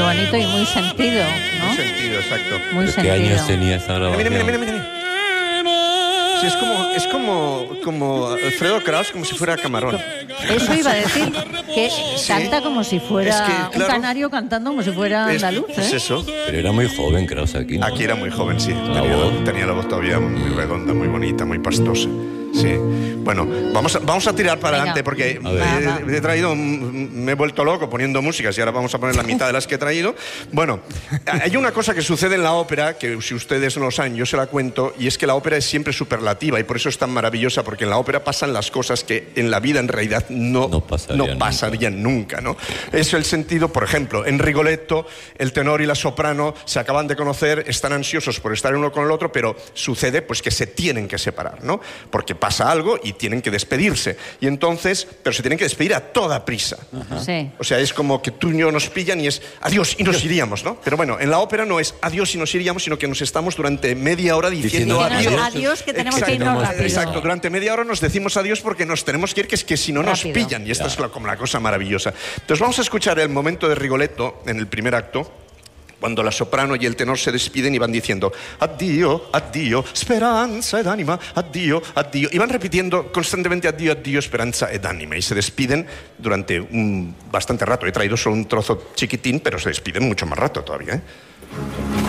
bonito y muy sentido, ¿no? Muy sentido, exacto. Muy ¿Qué sentido. años tenía esta grabación? Mira. Sí, es como Alfredo Kraus, como si fuera Camarón. Eso iba a decir, que canta como si fuera Es que, un claro, canario cantando como si fuera andaluz, Es eso. Pero era muy joven, Kraus, aquí, ¿no? Aquí era muy joven, sí. La voz. Tenía la voz todavía muy redonda, muy bonita, muy pastosa. Sí. Bueno, vamos a tirar para Venga. adelante porque A ver. he traído, me he vuelto loco poniendo músicas y ahora vamos a poner la mitad de las que he traído. Bueno, hay una cosa que sucede en la ópera que si ustedes no lo saben, yo se la cuento, y es que la ópera es siempre superlativa y por eso es tan maravillosa, porque en la ópera pasan las cosas que en la vida en realidad no pasarían nunca, ¿no? Es el sentido, por ejemplo, en Rigoletto el tenor y la soprano se acaban de conocer, están ansiosos por estar uno con el otro, pero sucede pues que se tienen que separar, ¿no? Porque pasa algo y tienen que despedirse. Y entonces, pero se tienen que despedir a toda prisa. Sí. O sea, es como que tú y yo nos pillan y es adiós y nos iríamos, ¿no? Pero bueno, en la ópera no es adiós y nos iríamos, sino que nos estamos durante media hora diciendo adiós. Adiós, que tenemos que irnos rápido. Exacto, durante media hora nos decimos adiós porque nos tenemos que ir, que es que si no nos Rápido. pillan. Y esta es como la cosa maravillosa. Entonces vamos a escuchar el momento de Rigoletto en el primer acto, cuando la soprano y el tenor se despiden y van diciendo addio, addio, speranza ed anima, addio, addio. Y van repitiendo constantemente addio, addio, speranza ed anima. Y se despiden durante bastante rato. He traído solo un trozo chiquitín, pero se despiden mucho más rato todavía, ¿eh?